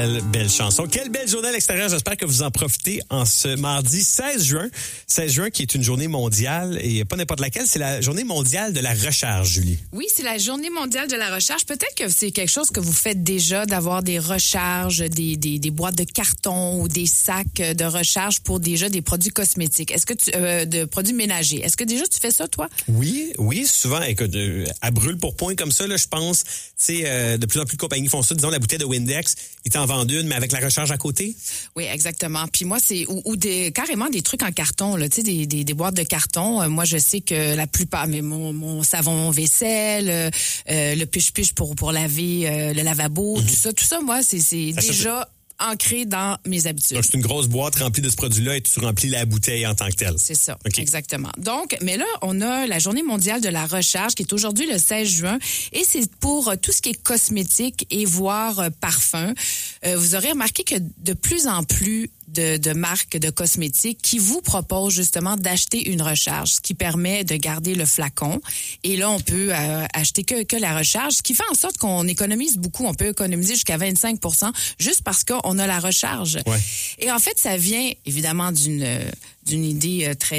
belle chanson. Quelle belle journée à l'extérieur. J'espère que vous en profitez en ce mardi 16 juin. 16 juin qui est une journée mondiale et pas n'importe laquelle. C'est la journée mondiale de la recharge, Julie. Oui, c'est la journée mondiale de la recharge. Peut-être que c'est quelque chose que vous faites déjà, d'avoir des recharges, des boîtes de carton ou des sacs de recharge pour déjà des produits cosmétiques. Est-ce que de produits ménagers. Est-ce que déjà tu fais ça, toi? Oui, souvent, écoute, à brûle pour point comme ça, là, je pense, tu sais, de plus en plus de compagnies font ça. Disons, la bouteille de Windex, ils t'en vendent une, mais avec la recharge à côté. Oui, exactement. Puis moi, c'est carrément des trucs en carton, là, tu sais, des boîtes de carton. Moi, je sais que la plupart, mais mon savon vaisselle, le push-push pour laver le lavabo, tout ça, moi, c'est déjà ancré dans mes habitudes. Donc, c'est une grosse boîte remplie de ce produit-là et tu remplis la bouteille en tant que telle. C'est ça, okay. Exactement. Donc, mais là, on a la Journée mondiale de la recharge qui est aujourd'hui le 16 juin et c'est pour tout ce qui est cosmétique et voire parfum. Vous aurez remarqué que de plus en plus de marques de cosmétiques qui vous proposent justement d'acheter une recharge, ce qui permet de garder le flacon. Et là, on peut acheter que la recharge, ce qui fait en sorte qu'on économise beaucoup. On peut économiser jusqu'à 25% juste parce qu'on a la recharge. Ouais. Et en fait, ça vient évidemment d'une idée très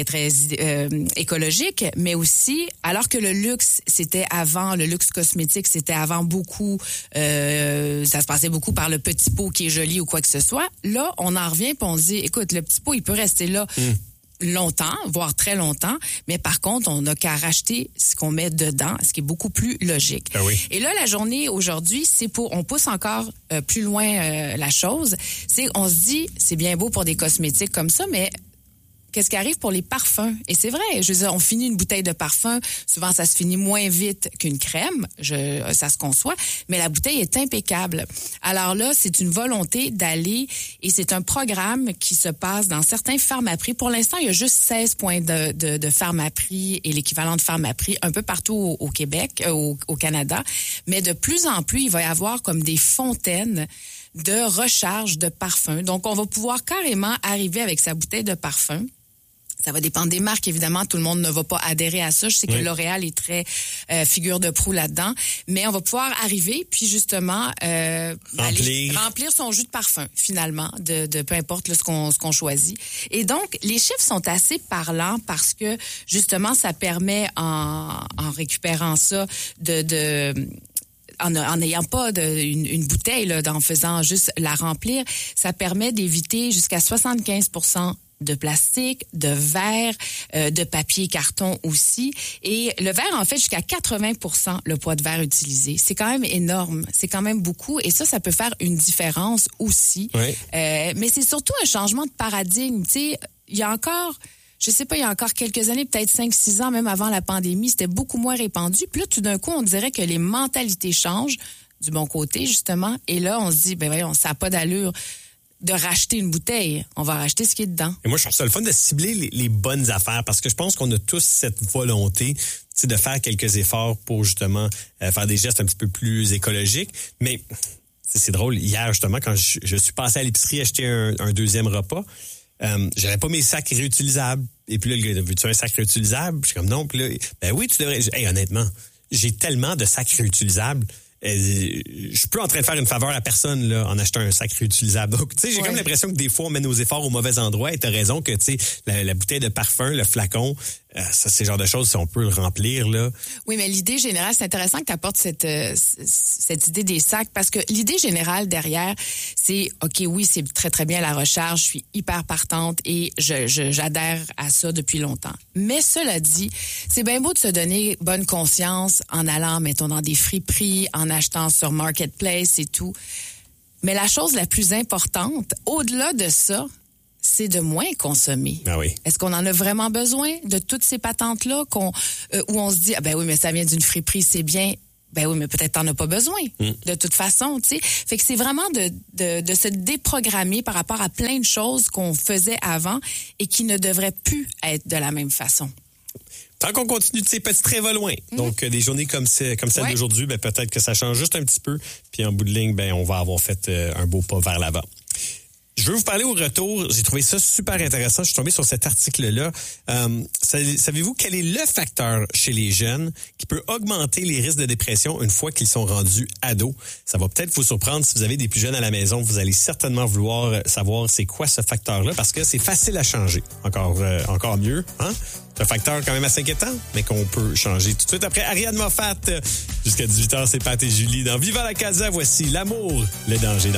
écologique, mais aussi, alors que le luxe cosmétique, c'était avant beaucoup, ça se passait beaucoup par le petit pot qui est joli ou quoi que ce soit. Là, on en revient et on se dit, écoute, le petit pot, il peut rester là longtemps, voire très longtemps, mais par contre, on n'a qu'à racheter ce qu'on met dedans, ce qui est beaucoup plus logique. Ah oui. Et là, la journée aujourd'hui, on pousse encore plus loin la chose. On se dit, c'est bien beau pour des cosmétiques comme ça, mais qu'est-ce qui arrive pour les parfums? Et c'est vrai, je veux dire, on finit une bouteille de parfum, souvent ça se finit moins vite qu'une crème, ça se conçoit, mais la bouteille est impeccable. Alors là, c'est une volonté d'aller, et c'est un programme qui se passe dans certains pharmaprix. Pour l'instant, il y a juste 16 points de pharmaprix et l'équivalent de pharmaprix un peu partout au Québec, au Canada, mais de plus en plus, il va y avoir comme des fontaines de recharge de parfum. Donc, on va pouvoir carrément arriver avec sa bouteille de parfum. Ça va dépendre des marques, évidemment. Tout le monde ne va pas adhérer à ça. Je sais que L'Oréal est très figure de proue là-dedans. Mais on va pouvoir arriver, puis justement, remplir son jus de parfum, finalement, de peu importe là, ce qu'on choisit. Et donc, les chiffres sont assez parlants parce que, justement, ça permet, en récupérant ça, en n'ayant pas une bouteille, là, en faisant juste la remplir, ça permet d'éviter jusqu'à 75% de plastique, de verre, de papier, carton aussi. Et le verre, en fait, jusqu'à 80% le poids de verre utilisé. C'est quand même énorme. C'est quand même beaucoup. Et ça peut faire une différence aussi. Oui. Mais c'est surtout un changement de paradigme. Tu sais, il y a encore quelques années, peut-être 5-6 ans, même avant la pandémie, c'était beaucoup moins répandu. Puis là, tout d'un coup, on dirait que les mentalités changent du bon côté, justement. Et là, on se dit, voyons, ça n'a pas d'allure de racheter une bouteille. On va racheter ce qui est dedans. Et moi, je trouve ça le fun de cibler les bonnes affaires parce que je pense qu'on a tous cette volonté de faire quelques efforts pour justement faire des gestes un petit peu plus écologiques. Mais c'est drôle, hier, justement, quand je suis passé à l'épicerie acheter un deuxième repas, j'avais pas mes sacs réutilisables. Et puis là, le gars, veux-tu un sac réutilisable? Je suis comme non. Puis là, oui, tu devrais. Hey, honnêtement, j'ai tellement de sacs réutilisables. Je suis plus en train de faire une faveur à personne là en achetant un sac réutilisable. Donc, tu sais, j'ai comme l'impression que des fois, on met nos efforts au mauvais endroit. Et t'as raison que, tu sais, la bouteille de parfum, le flacon, ça, c'est le genre de choses, si on peut le remplir, là. Oui, mais l'idée générale, c'est intéressant que tu apportes cette idée des sacs parce que l'idée générale derrière, c'est, OK, oui, c'est très, très bien la recharge. Je suis hyper partante et j'adhère à ça depuis longtemps. Mais cela dit, c'est bien beau de se donner bonne conscience en allant, mettons, dans des friperies, en achetant sur Marketplace et tout. Mais la chose la plus importante, au-delà de ça, c'est de moins consommer. Ah oui. Est-ce qu'on en a vraiment besoin de toutes ces patentes-là où on se dit, oui, mais ça vient d'une friperie, c'est bien. Ben oui, mais peut-être t'en as pas besoin. De toute façon, tu sais. Fait que c'est vraiment de se déprogrammer par rapport à plein de choses qu'on faisait avant et qui ne devraient plus être de la même façon. Tant qu'on continue de ces petits traits va loin. Donc, des journées comme celle d'aujourd'hui, peut-être que ça change juste un petit peu. Puis en bout de ligne, on va avoir fait un beau pas vers l'avant. Je veux vous parler au retour. J'ai trouvé ça super intéressant. Je suis tombé sur cet article-là. Savez-vous quel est le facteur chez les jeunes qui peut augmenter les risques de dépression une fois qu'ils sont rendus ados? Ça va peut-être vous surprendre si vous avez des plus jeunes à la maison. Vous allez certainement vouloir savoir c'est quoi ce facteur-là parce que c'est facile à changer. Encore mieux, hein? C'est un facteur quand même assez inquiétant, mais qu'on peut changer tout de suite. Après Ariane Moffat, jusqu'à 18h, c'est Pat et Julie dans Viva la Casa. Voici l'amour, le danger.